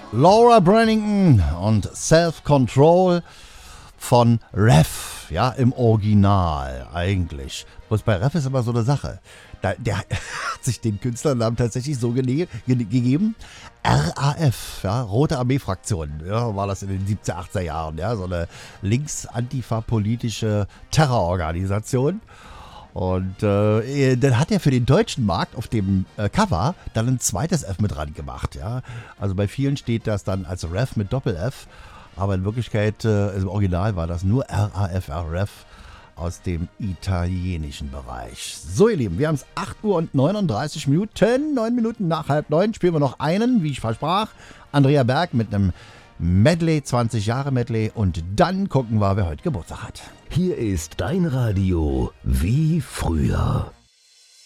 Laura Brannington und Self-Control von Ref, ja, im Original eigentlich. Bloß bei Ref ist immer so eine Sache. Der hat sich den Künstlernamen tatsächlich so gegeben. RAF, ja, Rote Armee-Fraktion, ja, war das in den 70er, 80er Jahren, ja, so eine links-antifa-politische Terrororganisation. Und dann hat er für den deutschen Markt auf dem Cover dann ein zweites F mit dran gemacht. Ja? Also bei vielen steht das dann als Ref mit Doppel-F. Aber in Wirklichkeit, im Original war das nur RAF, Ref aus dem italienischen Bereich. So, ihr Lieben, wir haben es 8 Uhr und 39 Minuten. 9 Minuten nach 8:30 spielen wir noch einen, wie ich versprach. Andrea Berg mit einem Medley, 20 Jahre Medley. Und dann gucken wir, wer heute Geburtstag hat. Hier ist dein Radio wie früher.